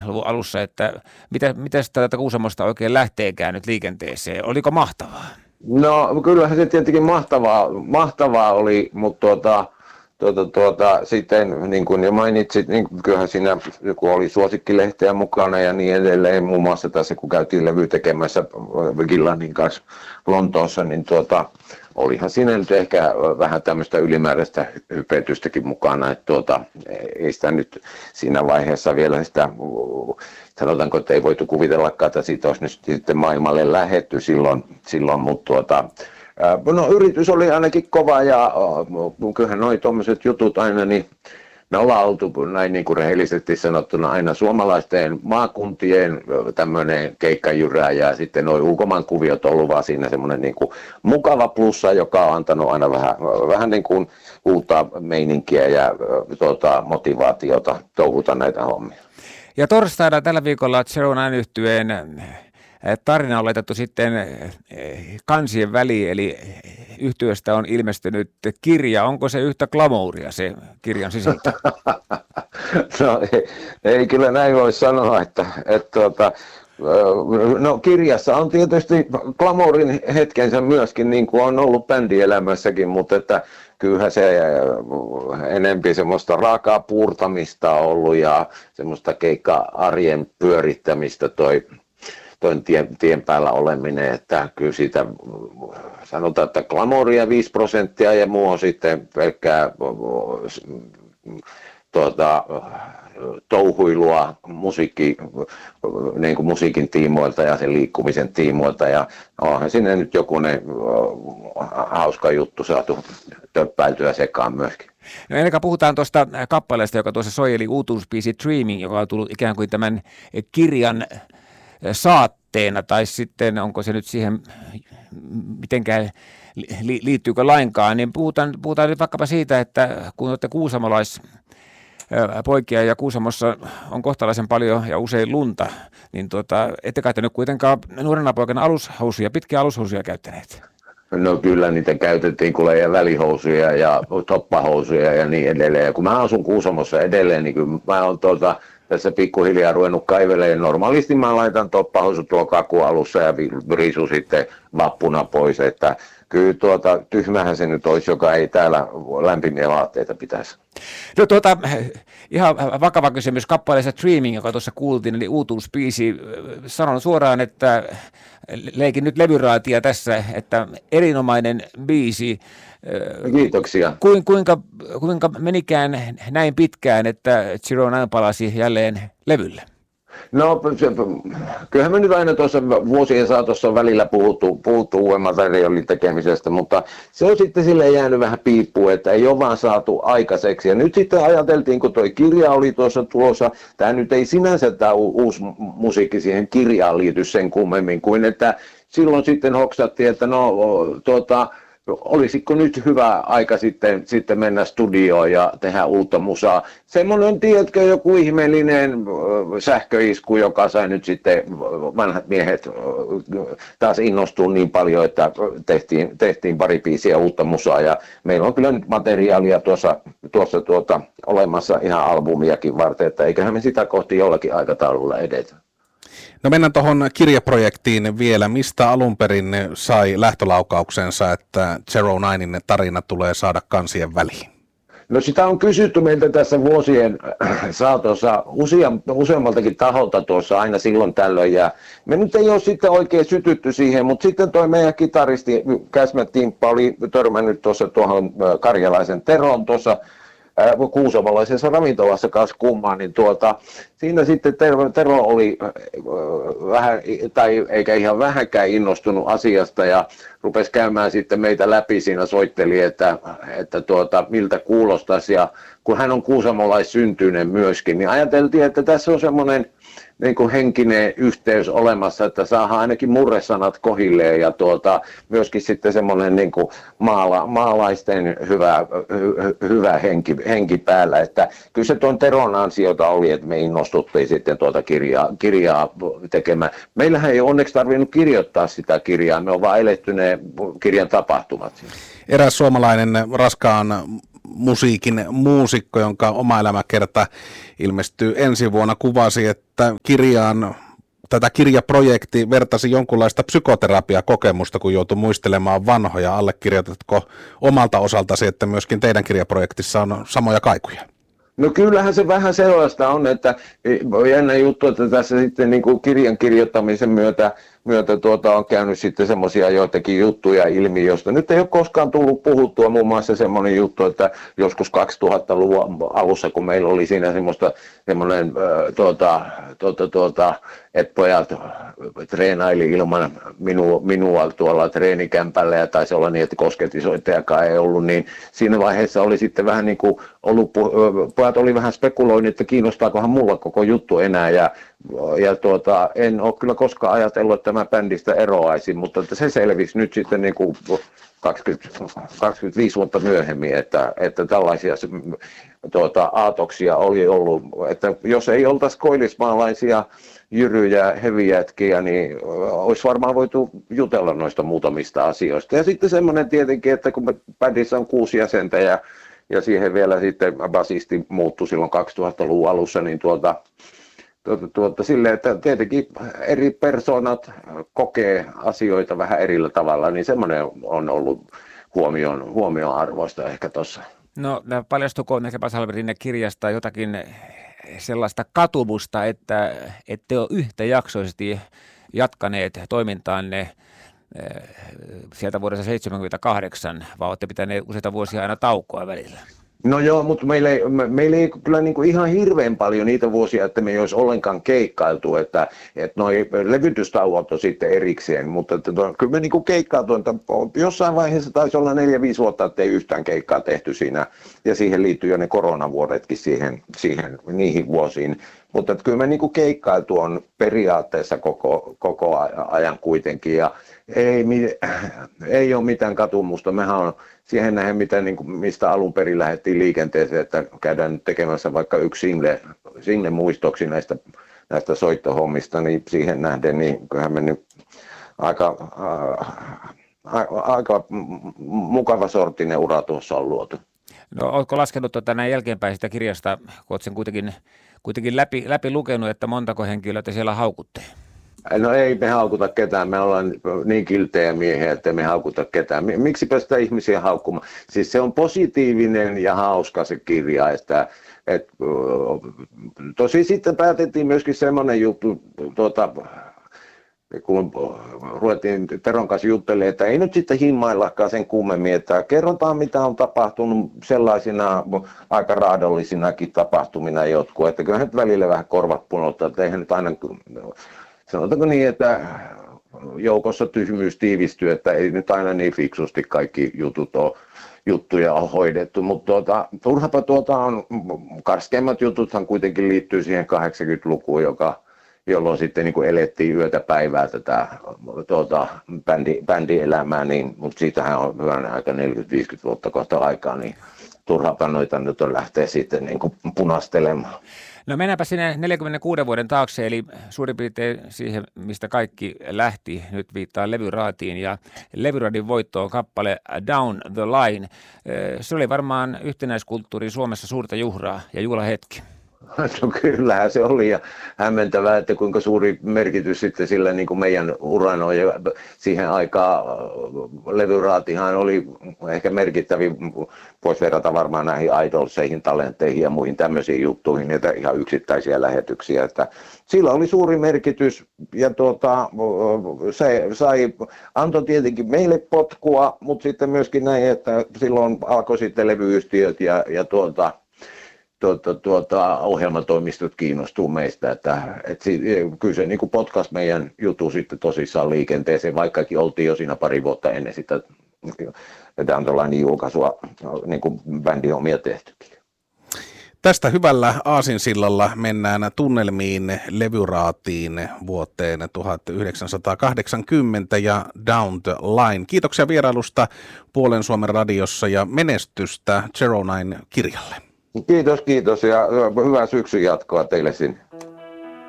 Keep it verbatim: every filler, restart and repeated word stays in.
kaksituhattaluvun alussa, että mitä, mitä tätä Kuusamosta oikein lähteekään nyt liikenteeseen? Oliko mahtavaa? No kyllähän se tietenkin mahtavaa, mahtavaa oli, mutta tuota, tuota, tuota, sitten niin kuin jo mainitsit, niin kyllähän siinä kun oli suosikkilehteä mukana ja niin edelleen, muun muassa tässä kun käytiin levy tekemässä Gillanin kanssa Lontoossa, niin tuota, olihan siinä nyt ehkä vähän tämmöistä ylimääräistä hypetystäkin mukana, että tuota, ei sitä nyt siinä vaiheessa vielä sitä, sanotaanko, että ei voitu kuvitellakaan, että siitä olisi nyt sitten maailmalle lähetty silloin, silloin mutta tuota, no yritys oli ainakin kova ja kyllähän noi tuommoiset jutut aina, niin me ollaan oltu näin niin kuin rehellisesti sanottuna aina suomalaisten maakuntien tämmöinen keikkajyrää ja sitten nuo ulkomaankuviot on ollut vaan siinä semmoinen niin kuin mukava plussa, joka on antanut aina vähän, vähän niin kuin uutta meininkiä ja tuota, motivaatiota touhuta näitä hommia. Ja torstaina tällä viikolla Zero Nine -yhtyeen tarina on laitettu sitten kansien väliin, eli yhtyeestä on ilmestynyt kirja. Onko se yhtä glamouria se kirjan sisältö? No ei, ei kyllä näin voi sanoa, että, että, että no kirjassa on tietysti glamourin hetkensä myöskin, niin kuin on ollut bändielämässäkin, mutta että kyllähän se enempi semmoista raakaa puurtamista on ollut ja semmoista keikka-arjen pyörittämistä toi toin tien, tien päällä oleminen, että kyllä siitä sanotaan, että glamouria viisi prosenttia ja muu on sitten pelkkää tuota, touhuilua musiikki, niin kuin musiikin tiimoilta ja sen liikkumisen tiimoilta ja onhan sinne nyt jokunen hauska juttu saatu töppäiltyä sekaan myöskin. No ennen kuin puhutaan tuosta kappaleesta, joka tuossa soi, eli uutuusbiisi Dreaming, joka on tullut ikään kuin tämän kirjan saatteena, tai sitten onko se nyt siihen mitenkään li, liittyykö lainkaan, niin puhutaan, puhutaan nyt vaikkapa siitä, että kun olette kuusamolaispoikia ja Kuusamossa on kohtalaisen paljon ja usein lunta, niin tuota, ette kai te nyt kuitenkaan nuorena poikana alushousuja, pitkiä alushousuja käyttäneet? No kyllä niitä käytettiin kuule ja välihousuja ja toppahousuja ja niin edelleen. Ja kun mä asun Kuusamossa edelleen, niin kyllä mä oon tuota tässä pikkuhiljaa ruvennut kaivelemaan. Normaalisti mä laitan toppahousut tuolla kakualussa ja riisun sitten vappuna pois. Että kyllä tuota, tyhmähän se nyt olisi, joka ei täällä lämpimiä vaatteita pitäisi. No tuota, ihan vakava kysymys kappaleessa Dreaming, joka tuossa kuultiin, eli uutuusbiisi. Sanon suoraan, että leikin nyt levyraatia tässä, että erinomainen biisi. Kiitoksia. Kuinka, kuinka menikään näin pitkään, että Zero Nine palasi jälleen levylle? No kyllähän me nyt aina tuossa vuosien saatossa välillä puhuttu, puhuttu uuden materiaalin tekemisestä, mutta se on sitten silleen jäänyt vähän piippuun, että ei ole vaan saatu aikaiseksi. Ja nyt sitten ajateltiin, kun tuo kirja oli tuossa tulossa, tämä nyt ei sinänsä tämä uusi musiikki siihen kirjaan liity sen kummemmin kuin, että silloin sitten hoksattiin, että no tuota, olisiko nyt hyvä aika sitten, sitten mennä studioon ja tehdä uutta musaa. Semmoinen, tiedätkö, joku ihmeellinen sähköisku, joka sai nyt sitten vanhat miehet taas innostua niin paljon, että tehtiin, tehtiin pari biisiä uutta musaa. Ja meillä on kyllä nyt materiaalia tuossa, tuossa tuota, olemassa ihan albumiakin varten, että eiköhän me sitä kohti jollakin aikataululla edetä. No mennään tuohon kirjaprojektiin vielä. Mistä alun perin sai lähtölaukauksensa, että Zero Ninen tarina tulee saada kansien väliin? No sitä on kysytty meiltä tässä vuosien saatossa useammaltakin taholta tuossa aina silloin tällöin. Ja me nyt ei ole sitten oikein sytytty siihen, mutta sitten toi meidän kitaristi Käsmä Timppa oli törmännyt tuossa tuohon Karjalaisen Teroon tuossa kuusamolaisessa ravintolassa kanssa kummaan, niin tuota, siinä sitten Tero, Tero oli vähän, tai eikä ihan vähänkään innostunut asiasta ja rupesi käymään sitten meitä läpi, siinä soitteli, että, että tuota, miltä kuulostaisi ja kun hän on kuusamolaissyntyinen myöskin, niin ajateltiin, että tässä on semmoinen niin kuin henkinen yhteys olemassa, että saadaan ainakin murresanat kohilleen ja tuota, myöskin sitten semmoinen niin kuin maala, maalaisten hyvä, hy, hyvä henki, henki päällä. Että kyllä se tuon Teron ansiota oli, että me innostuttiin sitten tuota kirjaa, kirjaa tekemään. Meillähän ei onneksi tarvinnut kirjoittaa sitä kirjaa, me on vaan eletty ne kirjan tapahtumat. Eräs suomalainen raskaan musiikin muusikko, jonka oma elämäkerta ilmestyy ensi vuonna, kuvasi, että kirjaan tätä kirjaprojekti vertasi jonkunlaista psykoterapiakokemusta, kun joutui muistelemaan vanhoja. Allekirjoitatko omalta osaltasi, että myöskin teidän kirjaprojektissa on samoja kaikuja? No kyllähän se vähän sellaista on, että jännä juttu, että tässä sitten niin kuin kirjan kirjoittamisen myötä, myötä tuota, on käynyt sitten semmoisia joitakin juttuja ilmi, josta nyt ei ole koskaan tullut puhuttua. Muun muassa semmoinen juttu, että joskus kaksituhattaluvun alussa, kun meillä oli siinä semmoista semmoinen, äh, tuota, tuota, tuota, että pojat treenaili ilman minua, minua tuolla treenikämpällä ja taisi olla niin, että kosketisoittajakaan ei ollut, niin siinä vaiheessa oli sitten vähän niin kuin ollut, pojat oli vähän spekuloinut, että kiinnostaakohan mulla koko juttu enää ja, ja tuota, en ole kyllä koskaan ajatellut, että mä bändistä eroaisin, mutta että se selvisi nyt sitten niin kuin kaksikymmentä, kaksikymmentäviisi vuotta myöhemmin, että, että tällaisia tuota, aatoksia oli ollut, että jos ei oltaisi koillismaalaisia jyryjä, hevijätkiä, niin olisi varmaan voitu jutella noista muutamista asioista. Ja sitten semmoinen tietenkin, että kun bändissä on kuusi jäsentä ja, ja siihen vielä sitten basisti muuttui silloin kaksituhattaluvun alussa, niin tuota, tuota, tuota, silleen, että tietenkin eri persoonat kokee asioita vähän erillä tavalla, niin semmoinen on ollut huomion, huomion arvoista ehkä tuossa. No paljastuko Mika Pasalovin kirjasta jotakin sellaista katumusta, että ette ole yhtäjaksoisesti jatkaneet toimintaanne sieltä vuodessa seitsemänkymmentäkahdeksan, vaan olette pitäneet useita vuosia aina taukoa välillä? No joo, mutta meillä ei, me, meillä ei kyllä niin kuin ihan hirveän paljon niitä vuosia, että me ei olisi ollenkaan keikkailtu, että, että noi levytystauot on sitten erikseen, mutta että to, kyllä me niin kuin keikkailtu, että jossain vaiheessa taisi olla neljä, viisi vuotta, että ei yhtään keikkaa tehty siinä, ja siihen liittyy jo ne koronavuodetkin siihen, siihen niihin vuosiin, mutta että kyllä me niin kuin keikkailtu on periaatteessa koko, koko ajan kuitenkin, ja ei, ei ole mitään katumusta, mehän on siihen nähden, mitä, niin kuin, mistä alun perin lähdettiin liikenteeseen, että käydään tekemässä vaikka yksi single, single muistoksi näistä, näistä soittohommista, niin siihen nähden, niin kyllähän me nyt aika, ää, aika mukava sorttinen ura tuossa on luotu. No oletko laskenut tuota näin jälkeenpäin sitä kirjasta, kun olet sen kuitenkin, kuitenkin läpi, läpi lukenut, että montako henkilöä te siellä haukutte? No ei me haukuta ketään, me ollaan niin kiltejä miehiä, että me haukuta ketään. Miksipä sitä ihmisiä haukkumaan? Siis se on positiivinen ja hauska se kirja, että et, tosi sitten päätettiin myöskin semmoinen juttu, tuota, kun ruvettiin Teron kanssa juttelemaan, että ei nyt sitten himmaillakaan sen kummemmin, että kerrotaan mitä on tapahtunut sellaisina aika raadollisinakin tapahtumina jotkut, että kyllähän nyt välillä vähän korvat punottaa, että eihän nyt aina, sanotaanko niin, että joukossa tyhmyys tiivistyy, että ei nyt aina niin fiksusti kaikki jutut ole, juttuja on hoidettu, mutta tuota, turhapa tuota on, karskeimmat jututhan kuitenkin liittyy siihen kahdeksankymmentälukuun, joka jolloin sitten niin kuin elettiin yötä päivää tätä tuota, bändi, bändielämää, niin, mutta siitähän on hyvänä aika neljäkymmentä viisikymmentä vuotta kohta aikaa, niin turhapa noita nyt on lähteä sitten niin kuin punastelemaan. No mennäänpä sinne neljänkymmenenkuuden vuoden taakse, eli suurin piirtein siihen, mistä kaikki lähti, nyt viittaa levyraatiin, ja levyraadin voitto on kappale Down the Line. Se oli varmaan yhtenäiskulttuurin Suomessa suurta juhraa ja juhlahetki. No kyllähän se oli ja hämmentävää, että kuinka suuri merkitys sitten sillä niin kuin meidän uran on. Ja siihen aikaan levyraatihan oli ehkä merkittävin, voisi verrata varmaan näihin idolseihin, talentteihin ja muihin tämmöisiin juttuihin, niitä ihan yksittäisiä lähetyksiä. Että sillä oli suuri merkitys ja tuota, se sai, antoi tietenkin meille potkua, mutta sitten myöskin näin, että silloin alkoi sitten levyyhtiöt ja, ja tuota, Tuota, tuota, ohjelmatoimistot kiinnostuu meistä, että, että kyllä se niin kuin potkaisi meidän jutu sitten tosissaan liikenteeseen, vaikkakin oltiin jo siinä pari vuotta ennen sitä Down the Line julkaisua niin kuin bändin omia tehtykin. Tästä hyvällä aasinsillalla mennään tunnelmiin levyraatiin vuoteen tuhatyhdeksänsataakahdeksankymmentä ja Down the Line. Kiitoksia vierailusta Puolen Suomen radiossa ja menestystä Zero Nine -kirjalle. Kiitos, kiitos ja hyvää syksyn jatkoa teille sinne.